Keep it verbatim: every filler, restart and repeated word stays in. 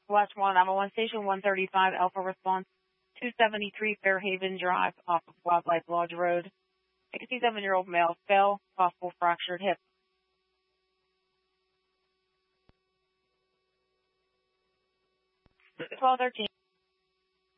West one, nine one one Station one thirty-five, Alpha Response, two seventy-three Fairhaven Drive, off of Wildlife Lodge Road. sixty-seven-year-old male fell, possible fractured hip. twelve thirteen.